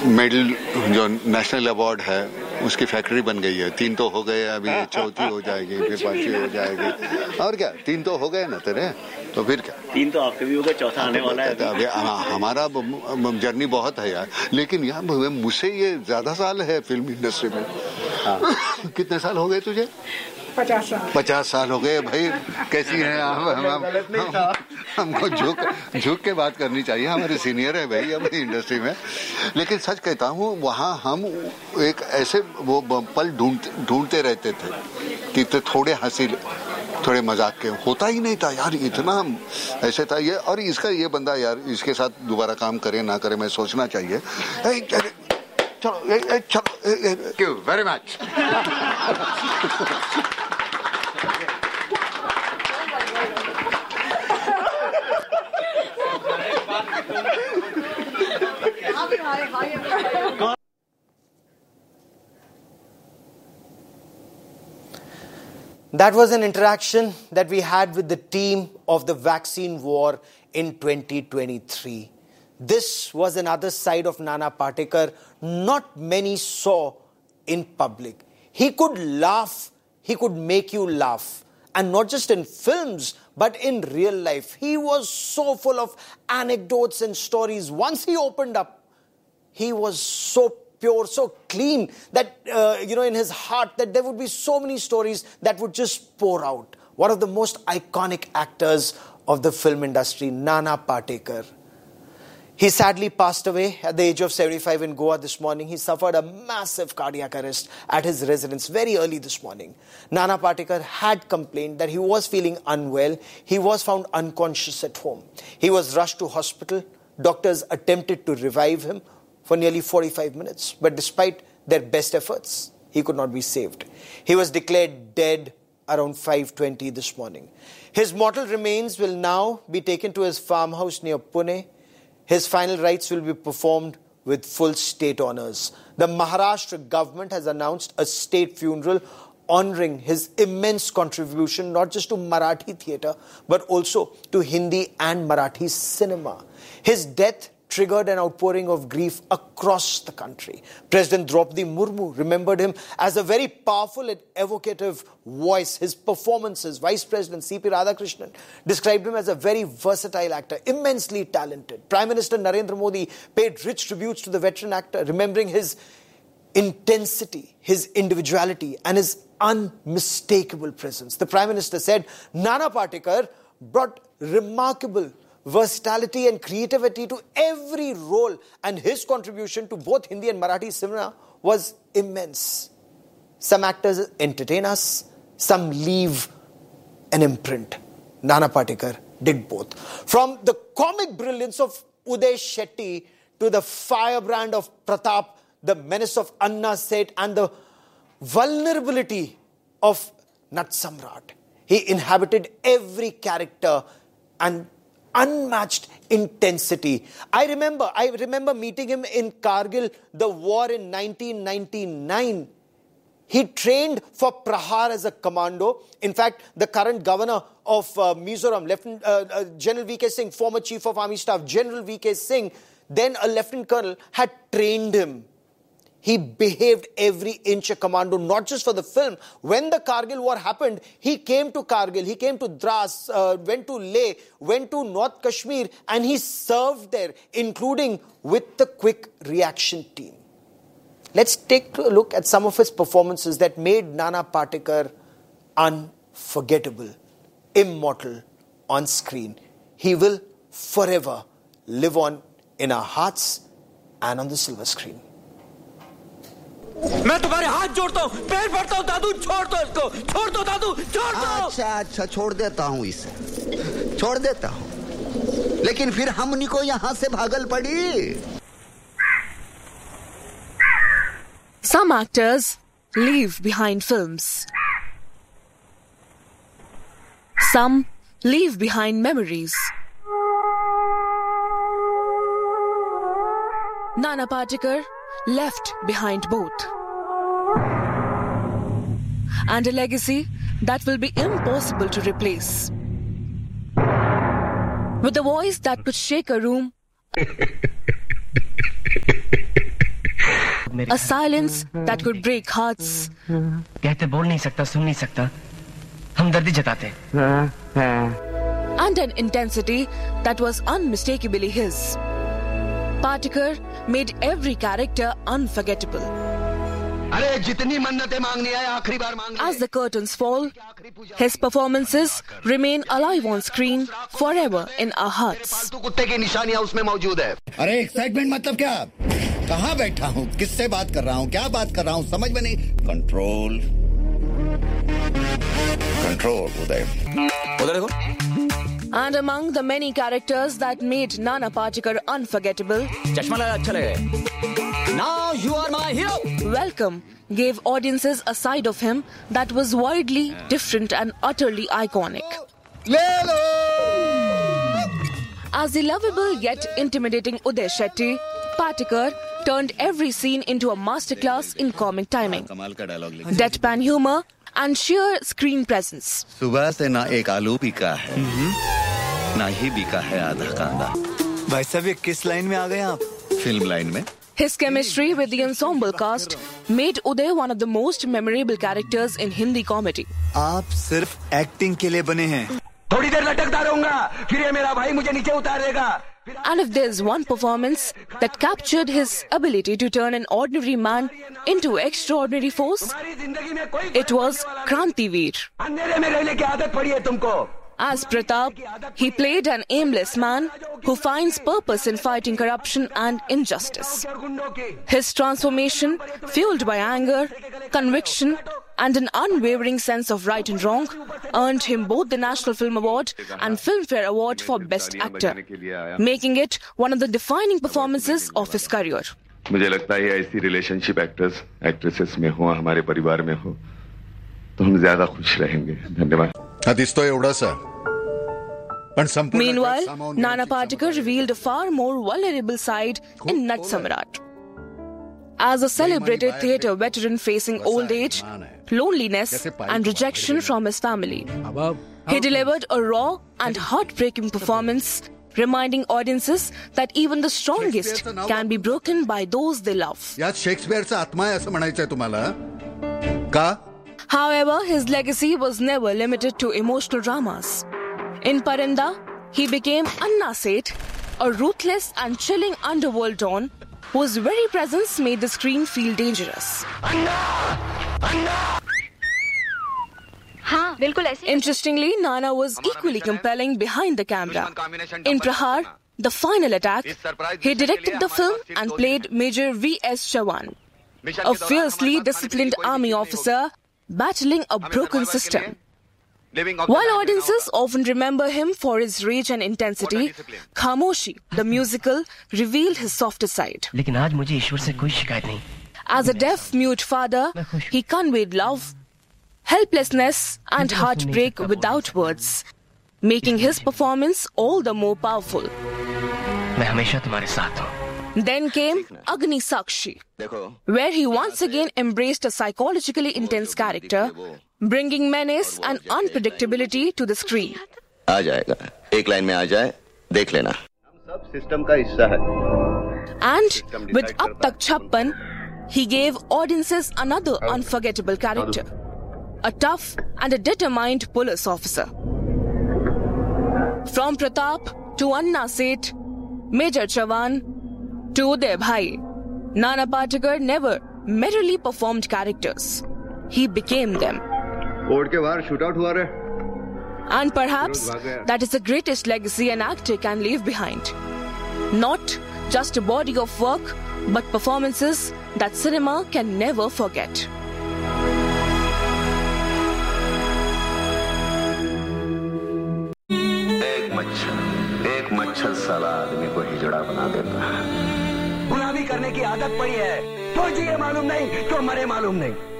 Medal जो national award है उसकी फैक्ट्री बन गई है। 3 तो हो गए, अभी चौथी हो जाएगी, फिर 5वीं हो जाएगी, और क्या 3 तो हो गए ना तेरे, तो फिर क्या 3 तो आपके भी हो गए, चौथा आने वाला है। अभी हमारा जर्नी बहुत है यार, लेकिन यार मुझसे ये ज्यादा साल है फिल्म इंडस्ट्री में। कितने साल हो गए तुझे? 50 साल हो गए भाई। कैसी है हमको झुक के बात करनी चाहिए, हमारे सीनियर है भाई हमारी इंडस्ट्री में। लेकिन सच कहता हूँ, वहाँ हम एक ऐसे वो पल ढूंढते रहते थे कि तो थोड़े हंसी थोड़े मजाक के, होता ही नहीं था यार, इतना ऐसे था ये। और इसका ये बंदा यार, इसके साथ दोबारा काम करे ना करे, मैं सोचना चाहिए। चलो thank you very much. That was an interaction that we had with the team of the vaccine war in 2023. This was another side of Nana Patekar not many saw in public. He could laugh, he could make you laugh. And not just in films, but in real life. He was so full of anecdotes and stories. Once he opened up, he was so pure, so clean that, in his heart, that there would be so many stories that would just pour out. One of the most iconic actors of the film industry, Nana Patekar. He sadly passed away at the age of 75 in Goa this morning. He suffered a massive cardiac arrest at his residence very early this morning. Nana Patekar had complained that he was feeling unwell. He was found unconscious at home. He was rushed to hospital. Doctors attempted to revive him for nearly 45 minutes. But despite their best efforts, he could not be saved. He was declared dead around 5:20 this morning. His mortal remains will now be taken to his farmhouse near Pune. His final rites will be performed with full state honours. The Maharashtra government has announced a state funeral honouring his immense contribution not just to Marathi theatre but also to Hindi and Marathi cinema. His death triggered an outpouring of grief across the country. President Draupadi Murmu remembered him as a very powerful and evocative voice. His performances, Vice President C.P. Radhakrishnan described him as a very versatile actor, immensely talented. Prime Minister Narendra Modi paid rich tributes to the veteran actor, remembering his intensity, his individuality, and his unmistakable presence. The Prime Minister said, Nana Patekar brought remarkable versatility and creativity to every role, and his contribution to both Hindi and Marathi cinema was immense. Some actors entertain us, some leave an imprint. Nana Patekar did both. From the comic brilliance of Uday Shetty to the firebrand of Pratap, the menace of Anna Seth, and the vulnerability of Nat Samrat, he inhabited every character and unmatched intensity. I remember meeting him in Kargil, the war in 1999. He trained for Prahar as a commando. In fact, the current governor of Mizoram, Lieutenant General V.K. Singh, former Chief of Army Staff, General V.K. Singh, then a Lieutenant Colonel, had trained him. He behaved every inch a commando, not just for the film. When the Kargil war happened, he came to Kargil, he came to Dras, went to Leh, went to North Kashmir, and he served there, including with the quick reaction team. Let's take a look at some of his performances that made Nana Patekar unforgettable, immortal on screen. He will forever live on in our hearts and on the silver screen. मैं तुम्हारे हाथ जोड़ता हूँ, पैर पड़ता हूँ, दादू छोड़ दो इसको, छोड़ दो दादू, छोड़ दो। अच्छा छोड़ देता हूँ इसे, छोड़ देता हूँ, लेकिन फिर हमनी को यहाँ से भागल पड़ी। Some actors leave behind films. Some leave behind memories. Nana Patekar left behind both. And a legacy that will be impossible to replace. With a voice that could shake a room, A silence that could break hearts. कहते बोल नहीं सकता, सुन नहीं सकता, हमदर्दी जताते. And an intensity that was unmistakably his. Patekar made every character unforgettable. अरे जितनी मन्नतें मांगनी है आखिरी बार मांग ले. As the curtains fall, his performances remain alive on screen forever in our hearts. फालतू कुत्ते की निशानियां उसमें मौजूद है. अरे एक्साइटमेंट मतलब क्या? कहाँ बैठा हूँ, किससे बात कर रहा हूँ, क्या बात कर रहा हूँ, समझ में नहीं. कंट्रोल उदय. उधर देखो. And among the many characters that made Nana Patekar unforgettable, चश्मा लगा अच्छा लगे. Now you are my hero. Welcome gave audiences a side of him that was widely different and utterly iconic. As the lovable yet intimidating Uday Shetty, Patekar turned every scene into a masterclass in comic timing, deadpan humor, and sheer screen presence. सुबह से ना एक आलू बिका है, ना ही बिका है आधा कांदा. भाई साहब ये किस लाइन में आ गए आप? फिल्म लाइन में. His chemistry with the ensemble cast made Uday one of the most memorable characters in Hindi comedy. आप सिर्फ एक्टिंग के लिए बने हैं. थोड़ी देर लटकता रहूंगा, फिर ये मेरा भाई मुझे नीचे उतारेगा. And if there's one performance that captured his ability to turn an ordinary man into extraordinary force, it was Krantiveer. अंधेरे में रहने की आदत पड़ी है तुमको. As Pratap, he played an aimless man who finds purpose in fighting corruption and injustice. His transformation, fueled by anger, conviction, and an unwavering sense of right and wrong, earned him both the National Film Award and Filmfare Award for Best Actor, making it one of the defining performances of his career. मुझे लगता है ऐसी relationship actors actresses में हो, हमारे परिवार में हो, तो हम ज्यादा खुश रहेंगे. धन्यवाद. Meanwhile, Nana Patekar revealed a far more vulnerable side in Nat Samrat. As a celebrated theatre veteran facing old age, loneliness, and rejection from his family, he delivered a raw and heartbreaking performance, reminding audiences that even the strongest can be broken by those they love. However, his legacy was never limited to emotional dramas. In Parinda, he became Anna Seth, a ruthless and chilling underworld don whose very presence made the screen feel dangerous. Interestingly, Nana was equally compelling behind the camera. In Prahar, the final attack, he directed the film and played Major V.S. Chavan, a fiercely disciplined army officer battling a broken system. While audiences often remember him for his rage and intensity, Khamoshi, the musical, revealed his softer side. लेकिन आज मुझे ईश्वर से कोई शिकायत नहीं. As a deaf-mute father, he conveyed love, helplessness, and heartbreak without words, making his performance all the more powerful. मैं हमेशा तुम्हारे साथ हूँ. Then came Agni Sakshi, where he once again embraced a psychologically intense character, bringing menace and unpredictability to the screen. आ जाएगा, एक line में आ जाए, देख लेना. हम सब सिस्टम का हिस्सा है. And with Ab Tak Chhappan, he gave audiences another unforgettable character, a tough and a determined police officer. From Pratap to Anna Seth, Major Chavan to Uday Bhai, Nana Patekar never merely performed characters. He became them. And perhaps that is the greatest legacy an actor can leave behind. Not just a body of work, but performances that cinema can never forget. एक मच्छर साला आदमी को हिजड़ा बना देता है. गुलामी करने की आदत पड़ी है. तो जिए मालूम नहीं, तो मरे मालूम नहीं.